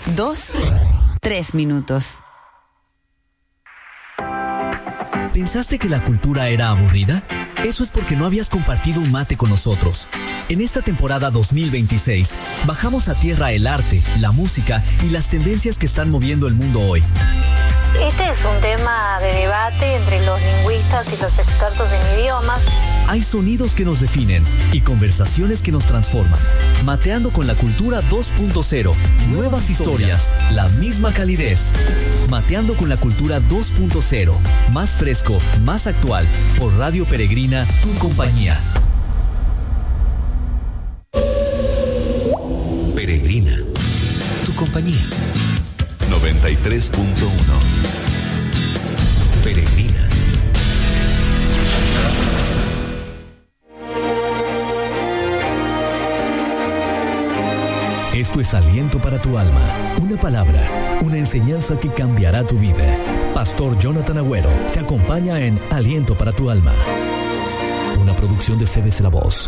2, 3 minutos. ¿Pensaste que la cultura era aburrida? Eso es porque no habías compartido un mate con nosotros. En esta temporada 2026, bajamos a tierra el arte, la música y las tendencias que están moviendo el mundo hoy. Este es un tema de debate entre los lingüistas y los expertos en idiomas. Hay sonidos que nos definen y conversaciones que nos transforman. Mateando con la cultura 2.0. Nuevas historias, la misma calidez. Mateando con la cultura 2.0. Más fresco, más actual. Por Radio Peregrina, tu compañía. Peregrina, tu compañía. 93.1. Peregrina. Esto es Aliento para tu alma. Una palabra, una enseñanza que cambiará tu vida. Pastor Jonathan Agüero te acompaña en Aliento para tu alma. Una producción de CBC La Voz.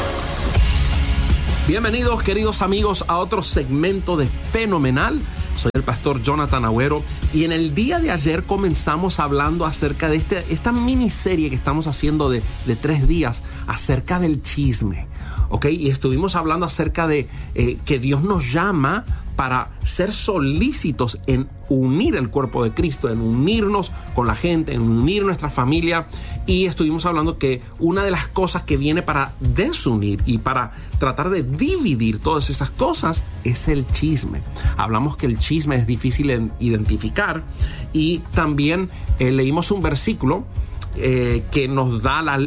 Bienvenidos, queridos amigos, a otro segmento de Fenomenal. Soy el pastor Jonathan Agüero y en el día de ayer comenzamos hablando acerca de esta miniserie que estamos haciendo de 3 días acerca del chisme. ¿Ok? Y estuvimos hablando acerca de que Dios nos llama para ser solícitos en unir el cuerpo de Cristo, en unirnos con la gente, en unir nuestra familia. Y estuvimos hablando que una de las cosas que viene para desunir y para tratar de dividir todas esas cosas es el chisme. Hablamos que el chisme es difícil de identificar y también leímos un versículo que nos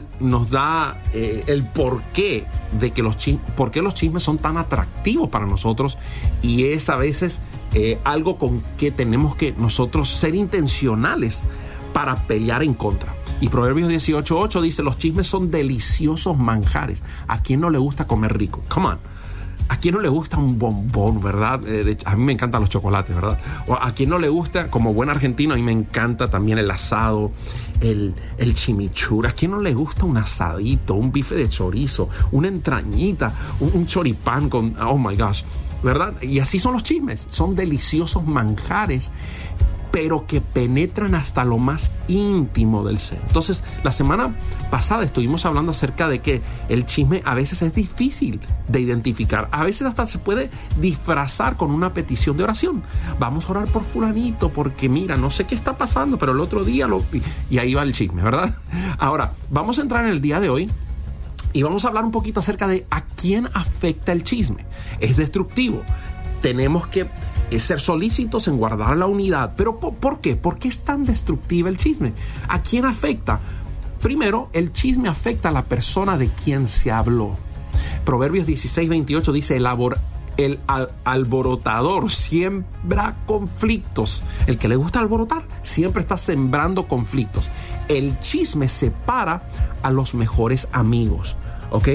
da el porqué de que por qué los chismes son tan atractivos para nosotros, y es a veces algo con que tenemos que nosotros ser intencionales para pelear en contra. Y Proverbios 18:8 dice: los chismes son deliciosos manjares. ¿A quién no le gusta comer rico? Come on. ¿A quién no le gusta un bombón, verdad? A mí me encantan los chocolates, ¿verdad? O a quién no le gusta, como buen argentino, a mí me encanta también el asado, el chimichurri. ¿A quién no le gusta un asadito, un bife de chorizo, una entrañita, un choripán con, oh my gosh, ¿verdad? Y así son los chismes, son deliciosos manjares, pero que penetran hasta lo más íntimo del ser. Entonces, la semana pasada estuvimos hablando acerca de que el chisme a veces es difícil de identificar. A veces hasta se puede disfrazar con una petición de oración. Vamos a orar por fulanito porque mira, no sé qué está pasando, pero el otro día y ahí va el chisme, ¿verdad? Ahora, vamos a entrar en el día de hoy y vamos a hablar un poquito acerca de a quién afecta el chisme. Es destructivo. Tenemos que ser solícitos en guardar la unidad. Pero ¿por qué? ¿Por qué es tan destructivo el chisme? ¿A quién afecta? Primero, el chisme afecta a la persona de quien se habló. Proverbios 16:28 dice: el alborotador siembra conflictos. El que le gusta alborotar siempre está sembrando conflictos. El chisme separa a los mejores amigos. ¿Ok?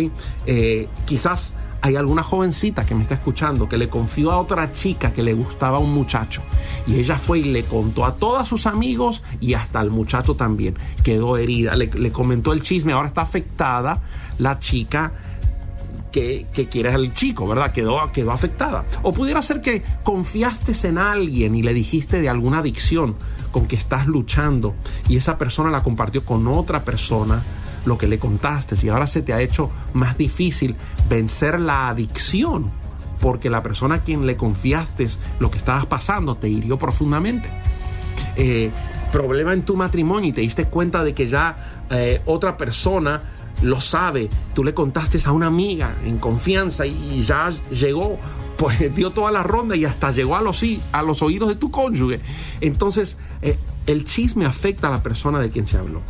Quizás hay alguna jovencita que me está escuchando que le confió a otra chica que le gustaba a un muchacho, y ella fue y le contó a todos sus amigos y hasta al muchacho también. Quedó herida, le comentó el chisme. Ahora está afectada la chica que quiere al chico, ¿verdad? Quedó afectada. O pudiera ser que confiaste en alguien y le dijiste de alguna adicción con que estás luchando, y esa persona la compartió con otra persona lo que le contaste, y ahora se te ha hecho más difícil vencer la adicción porque la persona a quien le confiaste lo que estabas pasando te hirió profundamente. Problema en tu matrimonio y te diste cuenta de que ya otra persona lo sabe. Tú le contaste a una amiga en confianza y ya llegó, pues dio toda la ronda y hasta llegó a los oídos de tu cónyuge. Entonces el chisme afecta a la persona de quien se habló.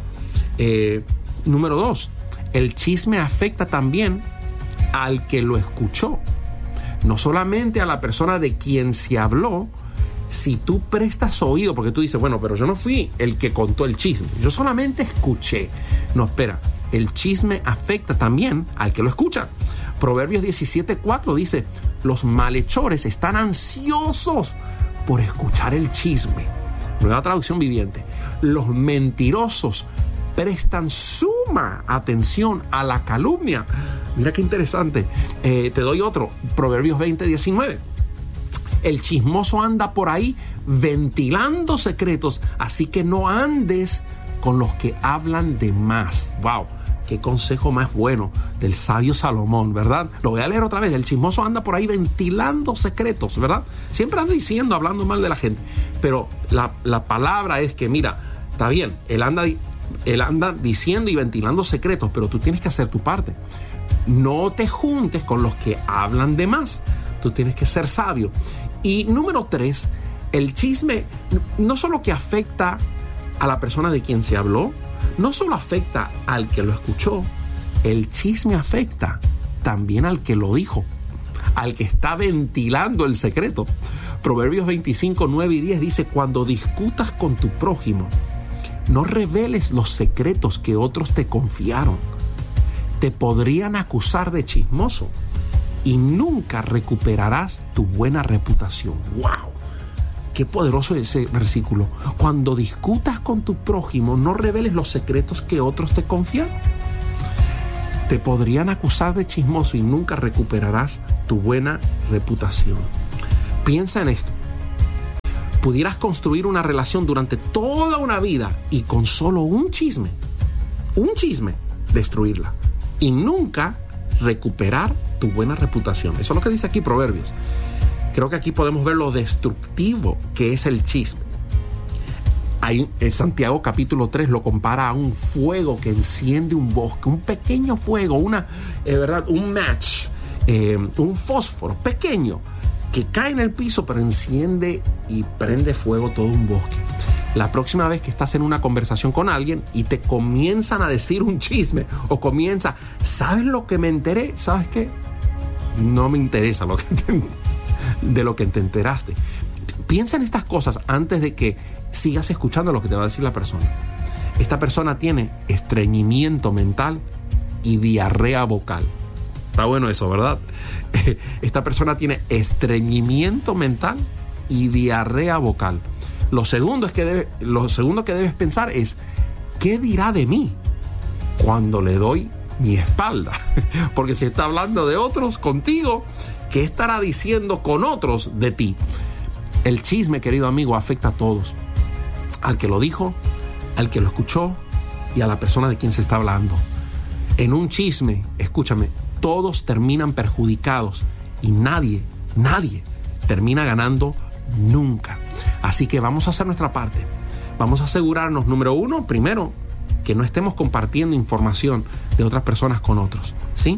Número 2, el chisme afecta también al que lo escuchó. No solamente a la persona de quien se habló. Si tú prestas oído, porque tú dices, bueno, pero yo no fui el que contó el chisme, yo solamente escuché. No, espera, el chisme afecta también al que lo escucha. Proverbios 17:4 dice: los malhechores están ansiosos por escuchar el chisme. Nueva traducción viviente. Los mentirosos prestan suma atención a la calumnia. Mira qué interesante. Te doy otro. Proverbios 20:19. El chismoso anda por ahí ventilando secretos, así que no andes con los que hablan de más. ¡Wow! Qué consejo más bueno del sabio Salomón, ¿verdad? Lo voy a leer otra vez. El chismoso anda por ahí ventilando secretos, ¿verdad? Siempre anda diciendo, hablando mal de la gente. Pero la palabra es que, mira, está bien, él anda diciendo y ventilando secretos, pero tú tienes que hacer tu parte. No te juntes con los que hablan de más. Tú tienes que ser sabio. Y número 3, el chisme no solo que afecta a la persona de quien se habló, no solo afecta al que lo escuchó, el chisme afecta también al que lo dijo, al que está ventilando el secreto. Proverbios 25, 9 y 10 dice: cuando discutas con tu prójimo, no reveles los secretos que otros te confiaron. Te podrían acusar de chismoso y nunca recuperarás tu buena reputación. ¡Wow! Qué poderoso ese versículo. Cuando discutas con tu prójimo, no reveles los secretos que otros te confiaron. Te podrían acusar de chismoso y nunca recuperarás tu buena reputación. Piensa en esto. Pudieras construir una relación durante toda una vida y con solo un chisme, destruirla y nunca recuperar tu buena reputación. Eso es lo que dice aquí Proverbios. Creo que aquí podemos ver lo destructivo que es el chisme. En Santiago capítulo 3 lo compara a un fuego que enciende un bosque, un pequeño fuego, ¿verdad? Un match, un fósforo pequeño que cae en el piso pero enciende y prende fuego todo un bosque. La próxima vez que estás en una conversación con alguien y te comienzan a decir un chisme o ¿sabes lo que me enteré? ¿Sabes qué? No me interesa de lo que te enteraste. Piensa en estas cosas antes de que sigas escuchando lo que te va a decir la persona. Esta persona tiene estreñimiento mental y diarrea vocal. Está bueno eso, ¿verdad? Esta persona tiene estreñimiento mental y diarrea vocal. Lo segundo que debes pensar es: ¿qué dirá de mí cuando le doy mi espalda? Porque si está hablando de otros contigo, ¿qué estará diciendo con otros de ti? El chisme, querido amigo, afecta a todos. Al que lo dijo, al que lo escuchó y a la persona de quien se está hablando. En un chisme, escúchame, todos terminan perjudicados y nadie termina ganando nunca. Así que vamos a hacer nuestra parte. Vamos a asegurarnos, número 1, primero, que no estemos compartiendo información de otras personas con otros, ¿sí?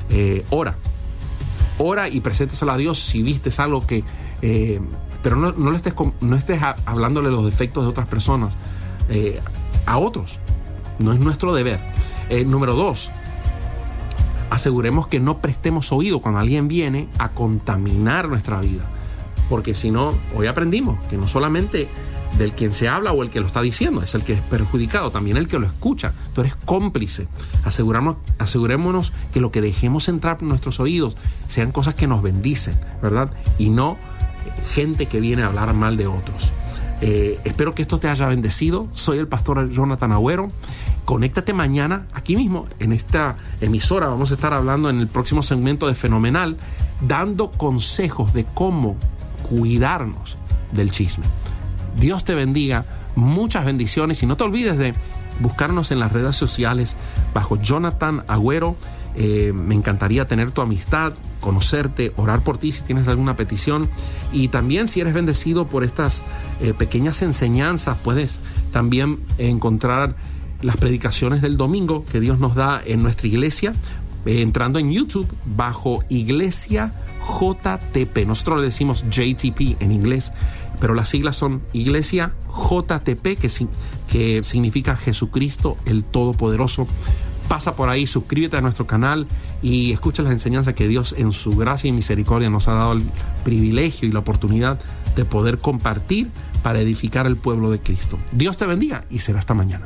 Ora y preséntaselo a Dios si vistes algo que... pero no estés hablándole los defectos de otras personas a otros. No es nuestro deber. Número 2, aseguremos que no prestemos oído cuando alguien viene a contaminar nuestra vida. Porque si no, hoy aprendimos que no solamente del quien se habla o el que lo está diciendo es el que es perjudicado, también el que lo escucha. Tú eres cómplice. Asegurémonos que lo que dejemos entrar por nuestros oídos sean cosas que nos bendicen, ¿verdad? Y no gente que viene a hablar mal de otros. Espero que esto te haya bendecido. Soy el pastor Jonathan Agüero. Conéctate mañana aquí mismo en esta emisora. Vamos a estar hablando en el próximo segmento de Fenomenal, dando consejos de cómo cuidarnos del chisme. Dios te bendiga, muchas bendiciones y no te olvides de buscarnos en las redes sociales bajo Jonathan Agüero. Me encantaría tener tu amistad, conocerte, orar por ti si tienes alguna petición, y también si eres bendecido por estas pequeñas enseñanzas, puedes también encontrar las predicaciones del domingo que Dios nos da en nuestra iglesia, entrando en YouTube bajo Iglesia JTP. Nosotros le decimos JTP en inglés, pero las siglas son Iglesia JTP, que significa Jesucristo el Todopoderoso. Pasa por ahí, suscríbete a nuestro canal y escucha las enseñanzas que Dios en su gracia y misericordia nos ha dado el privilegio y la oportunidad de poder compartir para edificar el pueblo de Cristo. Dios te bendiga y será hasta mañana.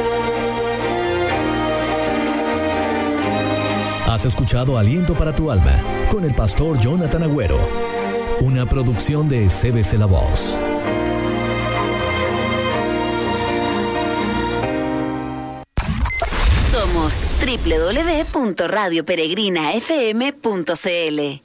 Has escuchado Aliento para tu Alma con el pastor Jonathan Agüero, una producción de CBC La Voz. Somos www.radioperegrinafm.cl.